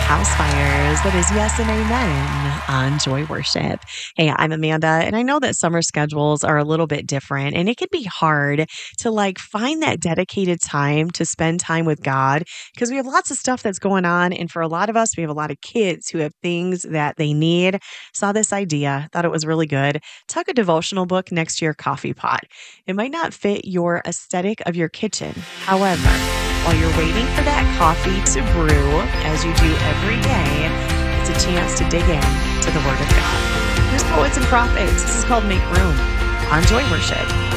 house fires. That is yes and amen on Joy Worship. Hey, I'm Amanda, and I know that summer schedules are a little bit different, and it can be hard to find that dedicated time to spend time with God because we have lots of stuff that's going on. And for a lot of us, we have a lot of kids who have things that they need. Saw this idea, thought it was really good. Tuck a devotional book next to your coffee pot. It might not fit your aesthetic of your kitchen. However, while you're waiting for that coffee to brew, as you do every day, it's a chance to dig in to the Word of God. Here's Poets and Prophets. This is called Make Room on Joy Worship.